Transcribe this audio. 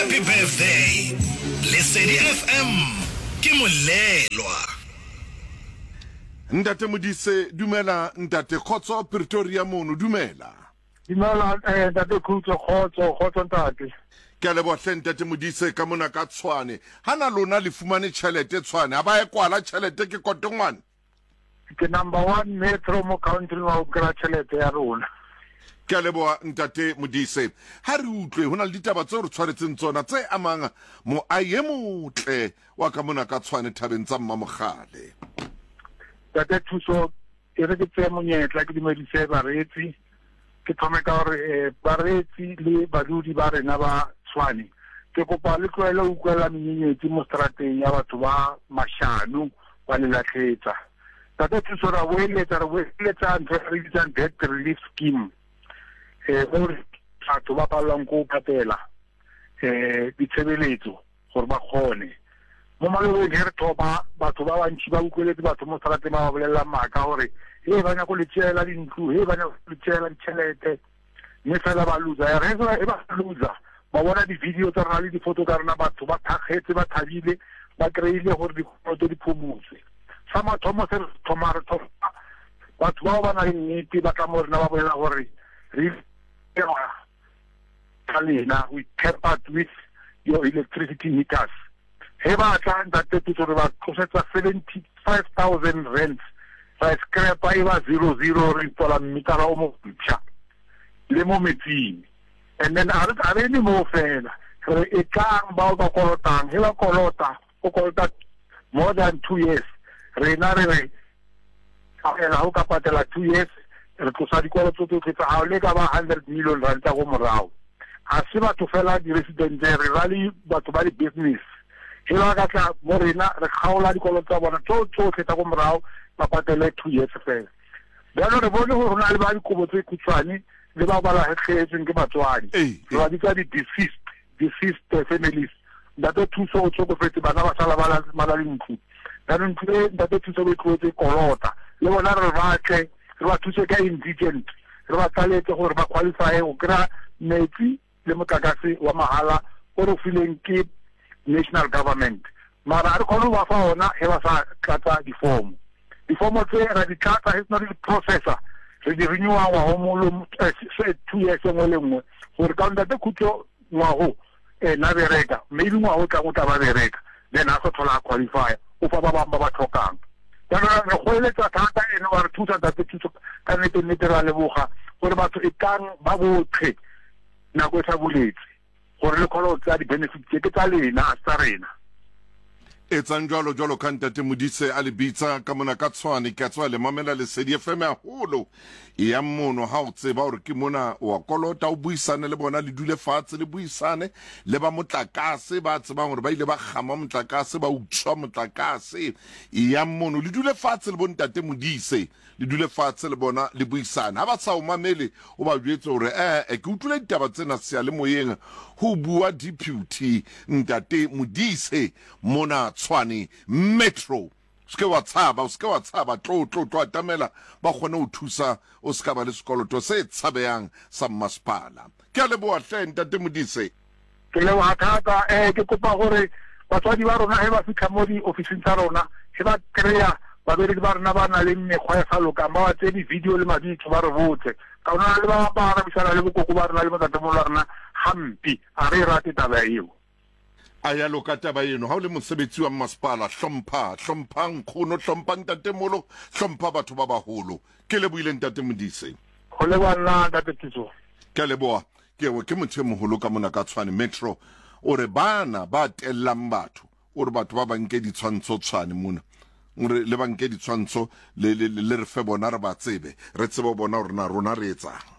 Happy birthday. Lesedi FM ke molelwa. Ntate Modise dumela ntate Khotso Pretoria mono dumela. Dumela ntate Khotso ntate. Ke le bohle ntate Modise ka mona ka Tshwane. Hana lona le fumane tšhelete Tshwane. A ba e kwala tšhelete ke kotongwane. Ke number 1 metro mo country wa ukra tšhelete ya rona. Ke le boa ntate Modise. Ha re utlwe hona le ditaba tse re tshwaretseng tsona tse amang mo aye motle wa ka mona ka Tshwane thabeng tsa Mmamogale. Tate thuso e re ke tse monyetla ke dumedise baretsi ke thome ka hore baretsi le badudi ba rena ba Tshwane ke kopa le tloela o utlwela menyenyetsi mo strateng ya batho ba mashano ba lelatletsa. Tate thuso ra boeletsa ntho re bitsang debt relief scheme gore batho ba palwang ko patela ditshebeletso gore ba kgone mo malobeng re thoba batho ba bantši ba utlweletse batho mo strateng ba bolelela maaka gore ba nya go letšeela dintlo ba nya go letšeela ditšhelete mme fela ba loser ya re ba loser ba bona di-video tsa rona le difoto tsa rona batho ba thakgetse ba thabile ba kry-ile gore dikoloto di phomotse sa mathomo se re thoma batho bao ba na le nnete ba tla mo rena ba bolela gore we tampered with your electricity meters. Heba tla ntate tutso re ba tlosetsa 75,000 rand fa scrapa iba 00 re tola metara o mo ntšha le mo metsing and then are ni mo fela re e tlang ba kolotang heba kolota o kolota more than 2 years re na re ha o ka patela 2 years re tlosa dikoloto tse tsa ha le ka ba 100 million rand tsa go morao a se batho fela di resident re rally batho ba di business hela ka tla mo rena re kgaola dikoloto tsa bona tsotlhe tsa go morao ba patele 2 years fela bjalo re bone gore na le ba dikobo tse khutshwane le ba ba latlhetsweng ke batswadi ba di tsa di deceased families ntate thuso o tsokofetse bana ba sala ba la ntlo ntlo ntate thuso be tlotse kolota le bona re batle re ba thuse ka indigent re ba tlaletse gore ba qualify o kra metsi le motlakase wa mahala o re fileng ke national government mara re khona ba fa ona he ba sa tlatsa difomo tse ra di tlatsa it's not the processor re di renew wa ho mo 2 years mo lengwe gore ka ntate khutlo ngwa ho na bereka maybe ngwa ho tla go ba bereka then a go thola qualify o fa ba bamba ba tlhokang ya re go eletsa thata ene wa re thusa ntate thuso ka nnete ra leboga gore batho e tlang ba botlhe nako tsa boletse gore le kholo tsa di benefits ke tsa lena a tsa rena Etsang jwalo ka ntate Modise a le bitsa ka mona ka Tshwane ke tswa le mamela Lesedi FM a holo ya mono ha o tseba hore ke mona wa kolota o buisane le bona le dule fatshe le buisane le ba motlakase ba tseba hore ba ile ba gama motlakase ba utswa motlakase ya mono le dule fatshe le bontate Modise le dule fatshe le bona le buisane ha ba sa o mamele o ba jwetse hore ke utlwile ditaba tsena se le moyeng ho bua deputy ntate Modise mona Tshwane metro ske wa tshaba tlo atamela ba gone o thusa o ska ba le sekoloto se tshabeyang sa masepala ke le boa hle ntate Modise ke le wa thata ke kopa gore batswadi ba rona he ba fitla mo di office tsa rona he ba kreya ba bere ba rena ba na le mekgwa ya saloka ba tse di video le mabitso ba re botse ka ona le ba ba bisana le bokoko ba rena le matsatsi mo rona hampi a re rate taba eo aya lo ka taba eno ha o le mosebetsi wa masepala hlompha nkgono hlompha ntate molo hlompha batho ba baholo ke le buile ntate Modise go le bana ntate Tiso ke le boa ke motho moholo ka mona ka Tshwane metro o re bana ba tellang batho o re batho ba banke ditshwantsho Tshwane mona le banke ditshwantsho le re fe bona re ba tsebe re tsebe bona rona re etsa